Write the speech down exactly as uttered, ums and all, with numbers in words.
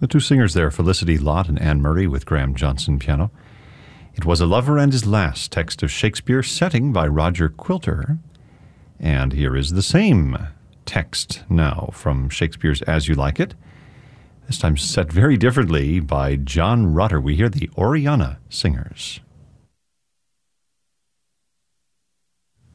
The two singers there, Felicity Lott and Anne Murray with Graham Johnson piano. It Was a Lover and His Last, text of Shakespeare, setting by Roger Quilter. And here is the same text now from Shakespeare's As You Like It, this time set very differently by John Rutter. We hear the Oriana Singers.